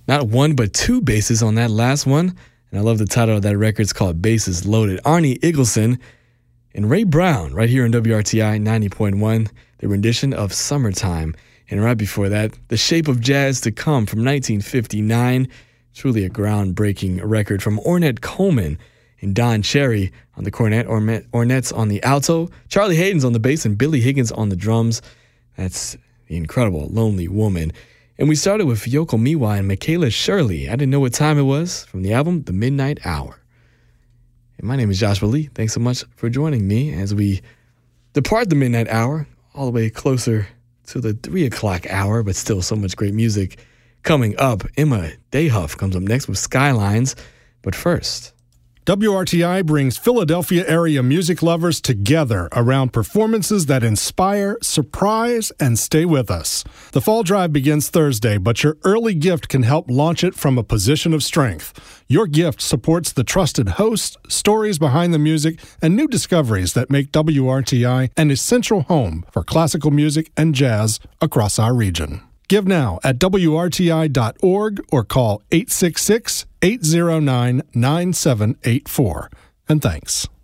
Not one, but two basses on that last one. And I love the title of that record. It's called Bases Loaded. Arnie Eagleson and Ray Brown right here on WRTI 90.1, the rendition of Summertime. And right before that, The Shape of Jazz to Come from 1959. Truly a groundbreaking record from Ornette Coleman and Don Cherry on the cornet, Ornette's on the alto, Charlie Hayden's on the bass, and Billy Higgins on the drums. That's the incredible Lonely Woman. And we started with Yoko Miwa and Michaela Shirley. I didn't know what time it was from the album The Midnight Hour. And my name is Joshua Lee. Thanks so much for joining me as we depart the midnight hour, all the way closer to the 3 o'clock hour, but still so much great music coming up. Emma Dayhuff comes up next with Skylines. But first, WRTI brings Philadelphia area music lovers together around performances that inspire, surprise, and stay with us. The Fall Drive begins Thursday, but your early gift can help launch it from a position of strength. Your gift supports the trusted hosts, stories behind the music, and new discoveries that make WRTI an essential home for classical music and jazz across our region. Give now at WRTI.org or call 866-809-9784. And thanks.